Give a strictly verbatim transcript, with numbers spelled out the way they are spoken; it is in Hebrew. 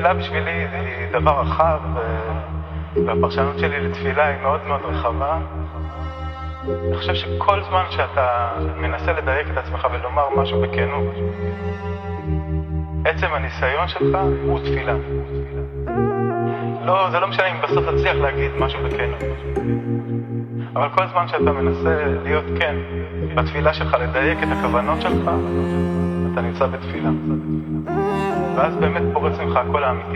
תפילה בשבילי היא דבר רחב, והפרשנות שלי לתפילה היא מאוד מאוד רחבה. אני חושב שכל זמן שאתה מנסה לדייק את עצמך ולומר משהו בכנות, עצם הניסיון שלך הוא תפילה. לא, זה לא משנה אם בסוף תצליח להגיד משהו בכנות. אבל כל זמן שאתה מנסה להיות כן בתפילה שלך, לדייק את הכוונות שלך, אתה נמצא בתפילה. ואז באמת פורץ ממך הכל האמיתי.